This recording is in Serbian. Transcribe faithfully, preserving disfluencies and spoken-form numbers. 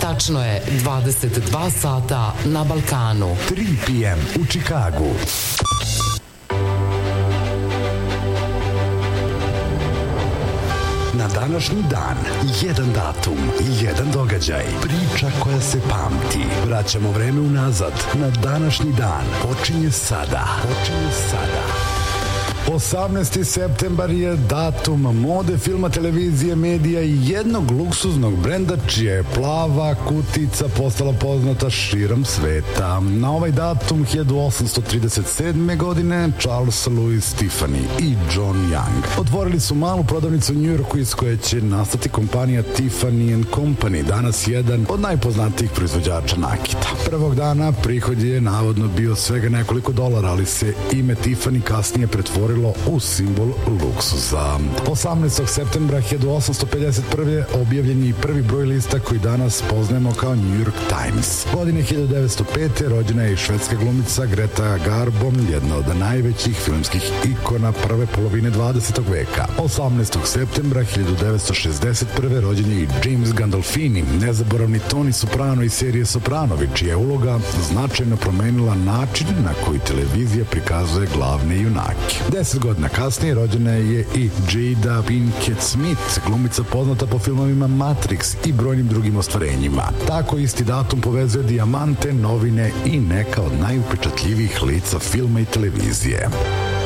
Tačno je dvadeset dva sata na Balkanu. tri pe em u Čikagu. Na današnji dan, jedan datum, jedan događaj, priča koja se pamti. Vraćamo vreme unazad. Na današnji dan počinje sada. Počinje sada. osamnaesti septembar je datum mode, filma, televizije, medija i jednog luksuznog brenda čija je plava kutica postala poznata širom sveta. Na ovaj datum hiljadu osamsto trideset sedme. godine Charles Louis Tiffany i John Young otvorili su malu prodavnicu u Njujorku iz koje će nastati kompanija Tiffany and Company, danas jedan od najpoznatijih proizvođača nakita. Prvog dana prihod je navodno bio svega nekoliko dolara, ali se ime Tiffany kasnije pretvorilo u simbol luksuza. osamnaestog septembra hiljadu osamsto pedeset prve. objavljen je prvi broj lista koji danas poznajemo kao New York Times. Godine hiljadu devetsto pete. rođena je i švedska glumica Greta Garbo, jedna od najvećih filmskih ikona prve polovine dvadesetog veka. osamnaestog septembra hiljadu devetsto šezdeset prve. rođen je i James Gandolfini, nezaboravni Tony Soprano iz serije Sopranovi, čija je uloga značajno promenila način na koji televizija prikazuje glavne junake. Deset godina kasnije rođena je i Jada Pinkett Smith, glumica poznata po filmovima Matrix i brojnim drugim ostvarenjima. Tako isti datum povezuje dijamante, novine i neka od najupečatljivijih lica filma i televizije.